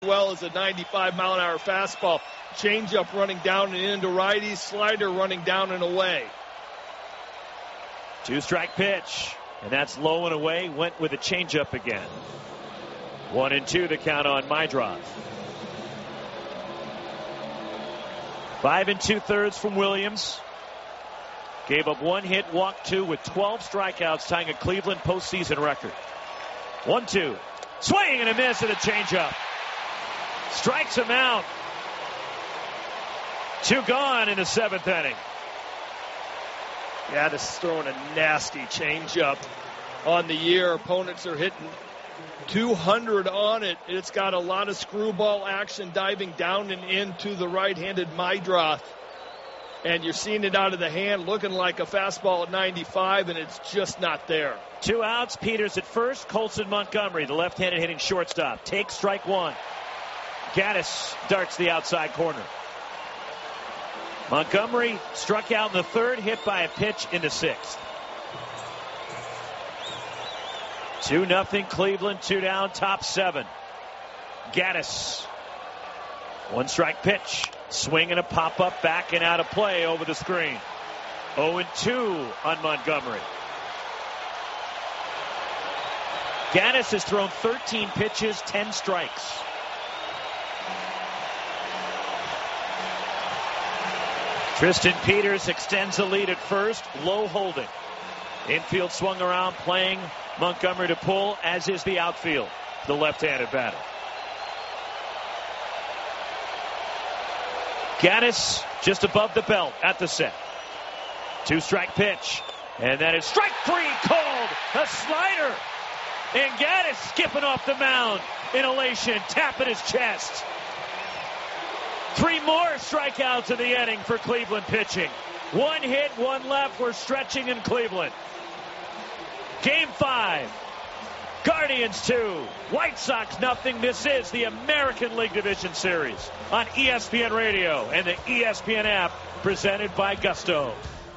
well as a 95-mile-an-hour fastball. Changeup running down and into righties. Slider running down and away. 2-strike pitch. And that's low and away. Went with a changeup again. 1-2 the count on Meidroth. 5 2/3 from Williams. Gave up 1 hit, walked 2 with 12 strikeouts, tying a Cleveland postseason record. 1-2. Swing and a miss and a changeup. Strikes him out. 2 gone in the 7th inning. Yeah, this is throwing a nasty changeup on the year. Opponents are hitting 200 on it. It's got a lot of screwball action diving down and into the right-handed Meidroth. And you're seeing it out of the hand, looking like a fastball at 95, and it's just not there. 2 outs. Peters at first. Colson Montgomery, the left-handed hitting shortstop. Takes strike 1. Gaddis darts the outside corner. Montgomery struck out in the 3rd, hit by a pitch in the 6th. 2-0 Cleveland, 2 down, top 7. Gaddis. 1-strike pitch. Swing and a pop-up back and out of play over the screen. 0-2 on Montgomery. Gaddis has thrown 13 pitches, 10 strikes. Tristan Peters extends the lead at first. Low holding. Infield swung around, playing Montgomery to pull, as is the outfield. The left-handed batter. Gaddis just above the belt at the set. 2-strike pitch. And that is strike 3 called. A slider. And Gaddis skipping off the mound in elation, tapping his chest. 3 more strikeouts in the inning for Cleveland pitching. 1 hit, 1 left. We're stretching in Cleveland. Game 5. Guardians 2. White Sox 0. This is the American League Division Series on ESPN Radio and the ESPN app, presented by Gusto.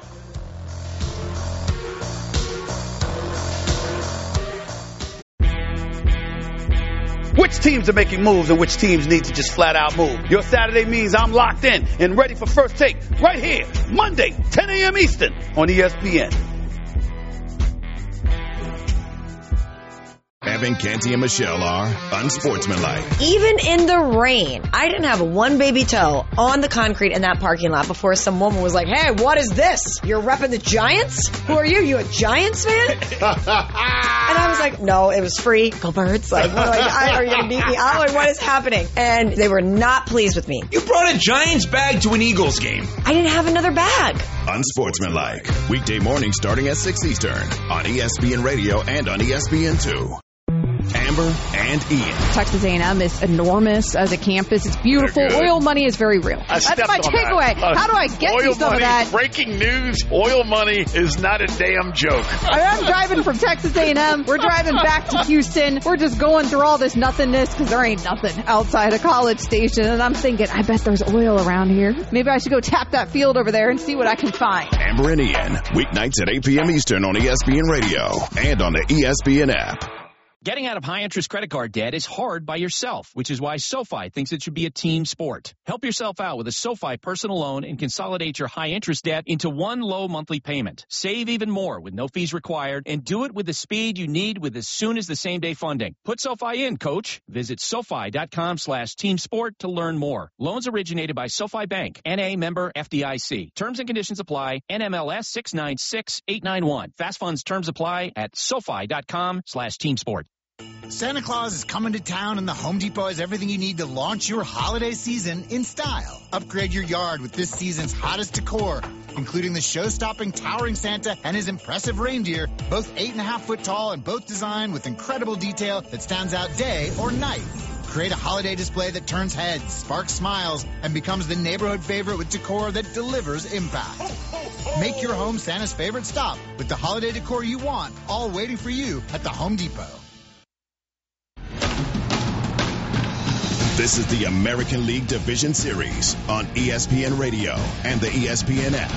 Which teams are making moves and which teams need to just flat out move? Your Saturday means I'm locked in and ready for First Take right here, Monday, 10 a.m. Eastern on ESPN. Evan, Canty, and Michelle are unsportsmanlike. Even in the rain, I didn't have one baby toe on the concrete in that parking lot before some woman was like, "Hey, what is this? You're repping the Giants? Who are you? You a Giants fan?" And I was like, "No, it was free. Go Birds!" Like, what are you going to beat me out? Like, what is happening? And they were not pleased with me. You brought a Giants bag to an Eagles game. I didn't have another bag. Unsportsmanlike. Weekday mornings starting at 6 Eastern on ESPN Radio and on ESPN2. Amber and Ian. Texas A&M is enormous as a campus. It's beautiful. Oil money is very real. That's my takeaway. How do I get you some of that? Breaking news, oil money is not a damn joke. I'm driving from Texas A&M. We're driving back to Houston. We're just going through all this nothingness because there ain't nothing outside of College Station. And I'm thinking, I bet there's oil around here. Maybe I should go tap that field over there and see what I can find. Amber and Ian, weeknights at 8 p.m. Eastern on ESPN Radio and on the ESPN app. Getting out of high-interest credit card debt is hard by yourself, which is why SoFi thinks it should be a team sport. Help yourself out with a SoFi personal loan and consolidate your high-interest debt into one low monthly payment. Save even more with no fees required, and do it with the speed you need with as soon as the same-day funding. Put SoFi in, coach. Visit SoFi.com/teamsport to learn more. Loans originated by SoFi Bank, N.A. member FDIC. Terms and conditions apply. NMLS 696891. Fast funds terms apply at SoFi.com/teamsport. Santa Claus is coming to town, and the Home Depot has everything you need to launch your holiday season in style. Upgrade your yard with this season's hottest decor, including the show-stopping towering Santa and his impressive reindeer, both 8.5-foot tall and both designed with incredible detail that stands out day or night. Create a holiday display that turns heads, sparks smiles, and becomes the neighborhood favorite with decor that delivers impact. Make your home Santa's favorite stop with the holiday decor you want, all waiting for you at the Home Depot. This is the American League Division Series on ESPN Radio and the ESPN app.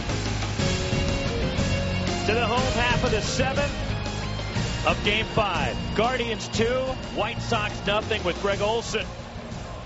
To the home half of the 7th of Game 5. Guardians 2, White Sox 0 with Greg Olson